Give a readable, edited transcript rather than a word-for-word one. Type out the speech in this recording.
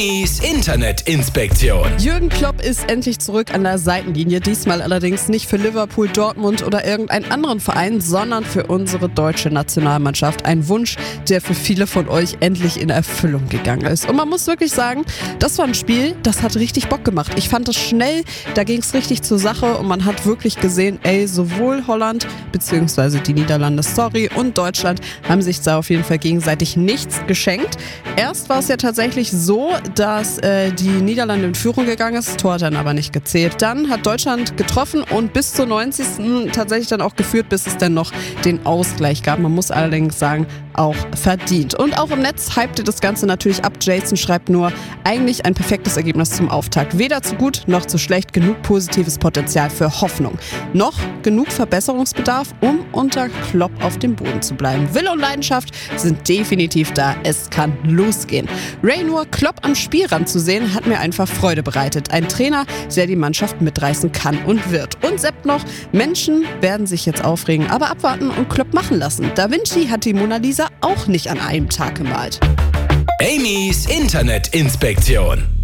Amy's Internetinspektion. Jürgen Klopp ist endlich zurück an der Seitenlinie. Diesmal allerdings nicht für Liverpool, Dortmund oder irgendeinen anderen Verein, sondern für unsere deutsche Nationalmannschaft. Ein Wunsch, der für viele von euch endlich in Erfüllung gegangen ist. Und man muss wirklich sagen, das war ein Spiel, das hat richtig Bock gemacht. Ich fand es schnell, da ging es richtig zur Sache und man hat wirklich gesehen, sowohl Holland bzw. die Niederlande, und Deutschland haben sich da auf jeden Fall gegenseitig nichts geschenkt. Erst war es ja tatsächlich so, dass die Niederlande in Führung gegangen ist, das Tor hat dann aber nicht gezählt. Dann hat Deutschland getroffen und bis zur 90. tatsächlich dann auch geführt, bis es dann noch den Ausgleich gab. Man muss allerdings sagen, auch verdient. Und auch im Netz hypte das Ganze natürlich ab. Jason schreibt nur, eigentlich ein perfektes Ergebnis zum Auftakt. Weder zu gut noch zu schlecht, genug positives Potenzial für Hoffnung. Noch genug Verbesserungsbedarf, um unter Klopp auf dem Boden zu bleiben. Wille und Leidenschaft sind definitiv da. Es kann losgehen. Nur Klopp am Spielrand zu sehen, hat mir einfach Freude bereitet. Ein Trainer, der die Mannschaft mitreißen kann und wird. Und Sepp noch, Menschen werden sich jetzt aufregen, aber abwarten und Klopp machen lassen. Da Vinci hat die Mona Lisa auch nicht an einem Tag gemalt. Amy's Internetinspektion.